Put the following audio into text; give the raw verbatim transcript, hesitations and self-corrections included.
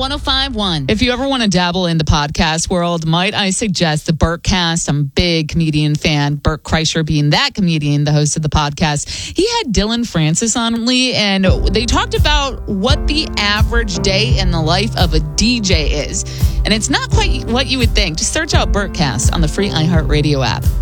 one oh five one. If you ever want to dabble in the podcast world, might I suggest the Burtcast? I'm a big comedian fan. Burt Kreischer being that comedian, the host of the podcast. He had Dylan Francis on, Lee, and they talked about what the average day in the life of a D J is. And it's not quite what you would think. Just search out Burtcast on the free iHeartRadio app.